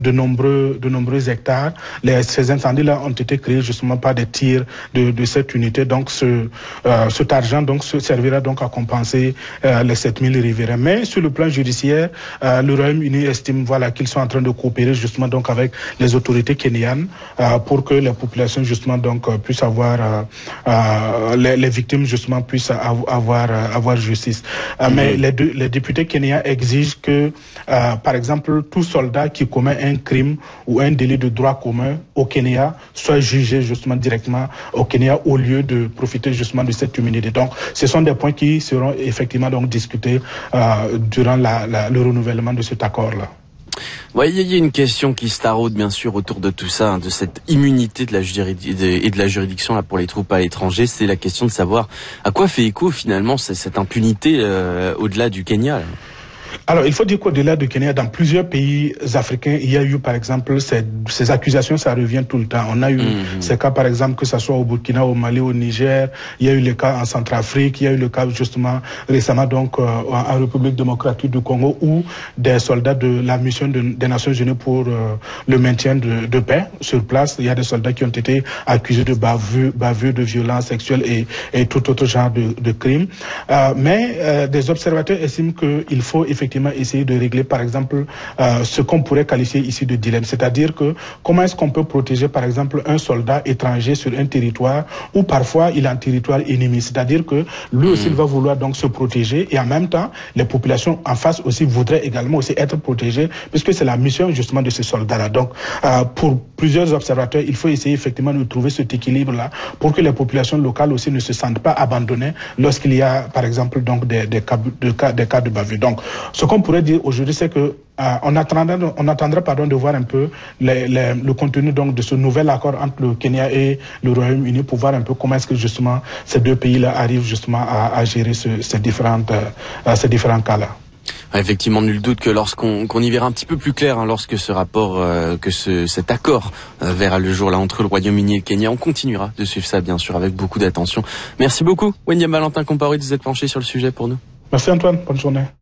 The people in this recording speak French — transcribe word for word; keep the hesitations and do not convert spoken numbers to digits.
de nombreux, de nombreux hectares. Les, ces incendies-là ont été créés justement par des tirs de, de cette unité. Donc, ce, euh, cet argent donc se servira donc à compenser euh, les sept mille riverains. Mais sur le plan judiciaire, euh, le Royaume-Uni estime voilà qu'ils sont en train de coopérer justement donc avec les autorités kenyanes euh, pour que les populations justement donc euh, puissent avoir euh, euh, les, les victimes justement puissent avoir euh, avoir justice. Euh, mm-hmm. Mais les, deux, les députés kenyans exigent que euh, par exemple tout soldat qui commet un un crime ou un délit de droit commun au Kenya soit jugé justement directement au Kenya au lieu de profiter justement de cette immunité. Donc, ce sont des points qui seront effectivement donc discutés euh, durant la, la, le renouvellement de cet accord-là. Ouais, il y a une question qui se taraude bien sûr autour de tout ça, hein, de cette immunité de la juridiction et de la juridiction là pour les troupes à l'étranger. C'est la question de savoir à quoi fait écho finalement cette impunité euh, au-delà du Kenya là. Alors, il faut dire qu'au-delà du Kenya, dans plusieurs pays africains, il y a eu, par exemple, ces, ces accusations, ça revient tout le temps. On a eu mmh. ces cas, par exemple, que ce soit au Burkina, au Mali, au Niger. Il y a eu le cas en Centrafrique. Il y a eu le cas, justement, récemment, donc, euh, en République démocratique du Congo, où des soldats de la mission de, des Nations Unies pour euh, le maintien de, de paix sur place, il y a des soldats qui ont été accusés de bavure, bavure de violence sexuelle et, et tout autre genre de, de crimes. Euh, mais euh, des observateurs estiment qu'il faut effectivement essayer de régler par exemple euh, ce qu'on pourrait qualifier ici de dilemme, c'est-à-dire que comment est-ce qu'on peut protéger par exemple un soldat étranger sur un territoire où parfois il est en territoire ennemi, c'est-à-dire que lui aussi il va vouloir donc se protéger et en même temps les populations en face aussi voudraient également aussi être protégées puisque c'est la mission justement de ces soldats-là. Donc euh, pour plusieurs observateurs, il faut essayer effectivement de trouver cet équilibre-là pour que les populations locales aussi ne se sentent pas abandonnées lorsqu'il y a par exemple donc des, des, cas, de, cas, des cas de bavure. Donc ce qu'on pourrait dire aujourd'hui, c'est que euh, on attendra, on attendra pardon, de voir un peu les, les, le contenu donc de ce nouvel accord entre le Kenya et le Royaume-Uni pour voir un peu comment est-ce que justement ces deux pays-là arrivent justement à, à gérer ce, ces différentes, euh, ces différents cas-là. Effectivement, nul doute que lorsqu'on qu'on y verra un petit peu plus clair, hein, lorsque ce rapport, euh, que ce, cet accord euh, verra le jour là entre le Royaume-Uni et le Kenya, on continuera de suivre ça bien sûr avec beaucoup d'attention. Merci beaucoup, Wenyama Valentin Compaoré, de vous êtes penché sur le sujet pour nous. Merci Antoine, bonne journée.